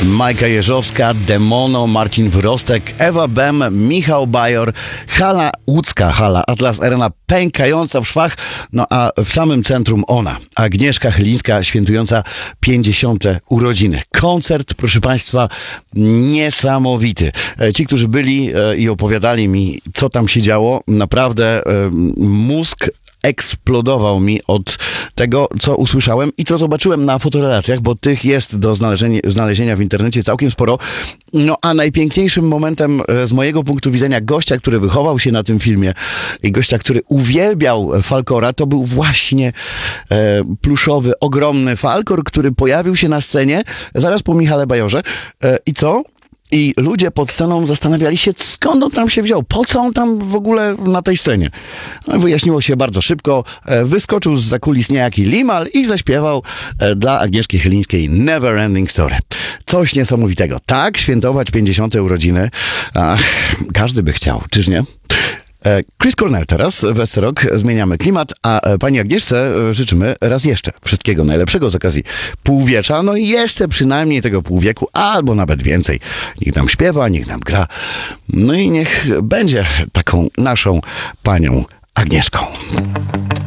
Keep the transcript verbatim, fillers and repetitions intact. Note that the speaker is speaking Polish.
Majka Jeżowska, Demono, Marcin Wyrostek, Ewa Bem, Michał Bajor, hala łódzka, hala Atlas Arena pękająca w szwach, no a w samym centrum ona, Agnieszka Chylińska, świętująca pięćdziesiąte urodziny. Koncert, proszę Państwa, niesamowity. Ci, którzy byli i opowiadali mi, co tam się działo, naprawdę mózg eksplodował mi od tego, co usłyszałem i co zobaczyłem na fotorelacjach, bo tych jest do znalezienia, znalezienia w internecie całkiem sporo. No a najpiękniejszym momentem z mojego punktu widzenia gościa, który wychował się na tym filmie i gościa, który uwielbiał Falkora, to był właśnie e, pluszowy, ogromny Falkor, który pojawił się na scenie zaraz po Michale Bajorze. E, I co? I ludzie pod sceną zastanawiali się, skąd on tam się wziął, po co on tam w ogóle na tej scenie. No, wyjaśniło się bardzo szybko. Wyskoczył z zakulis niejaki Limal i zaśpiewał dla Agnieszki Chylińskiej Never Ending Story. Coś niesamowitego. Tak, świętować pięćdziesiąte urodziny. Ach, każdy by chciał, czyż nie? Chris Cornell teraz, West Rock, zmieniamy klimat, a pani Agnieszce życzymy raz jeszcze wszystkiego najlepszego z okazji półwiecza, no i jeszcze przynajmniej tego półwieku, albo nawet więcej. Niech nam śpiewa, niech nam gra, no i niech będzie taką naszą panią Agnieszką.